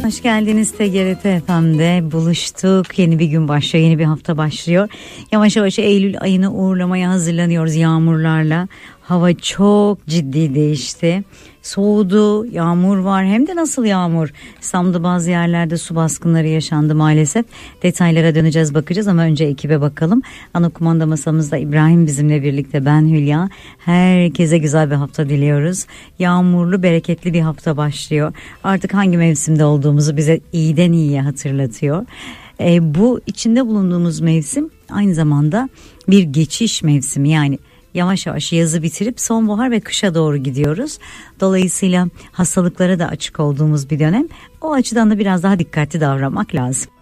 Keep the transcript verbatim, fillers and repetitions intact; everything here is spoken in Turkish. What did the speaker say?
Hoş geldiniz T G R T F M'de buluştuk. Yeni bir gün başlıyor, yeni bir hafta başlıyor. Yavaş yavaş Eylül ayını uğurlamaya hazırlanıyoruz yağmurlarla. Hava çok ciddi değişti. Soğudu, yağmur var, hem de nasıl yağmur. İstanbul'da bazı yerlerde su baskınları yaşandı maalesef. Detaylara döneceğiz, bakacağız ama önce ekibe bakalım. Ana kumanda masamızda İbrahim bizimle birlikte, ben Hülya. Herkese güzel bir hafta diliyoruz. Yağmurlu, bereketli bir hafta başlıyor. Artık hangi mevsimde olduğumuzu bize iyiden iyiye hatırlatıyor. E, bu içinde bulunduğumuz mevsim aynı zamanda bir geçiş mevsimi, yani yavaş yavaş yazı bitirip sonbahar ve kışa doğru gidiyoruz. Dolayısıyla hastalıklara da açık olduğumuz bir dönem. O açıdan da biraz daha dikkatli davranmak lazım.